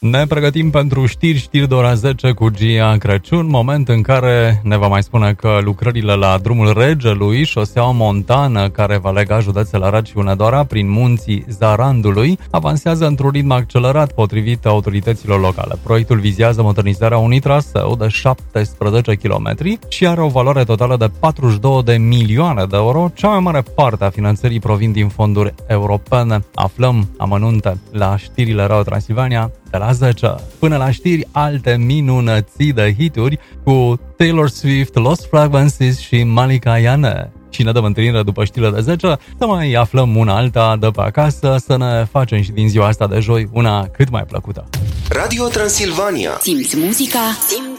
Ne pregătim pentru știri de ora 10 cu Gia Crăciun, moment în care ne va mai spune că lucrările la drumul Regelui, șoseaua montană care va lega județele Arad și Hunedoara prin munții Zarandului, avansează într-un ritm accelerat potrivit autorităților locale. Proiectul vizează modernizarea unui traseu de 17 km și are o valoare totală de 42 de milioane de euro. Cea mai mare parte a finanțării provin din fonduri europene. Aflăm amănunte la știrile Radio Transilvania de la 10. Până la știri, alte minunății de hituri cu Taylor Swift, Lost Frequencies și Malika Iane. Și ne dăm întâlnire după știrile de 10, să mai aflăm una alta de pe acasă, să ne facem și din ziua asta de joi una cât mai plăcută. Radio Transilvania. Simți muzica, simți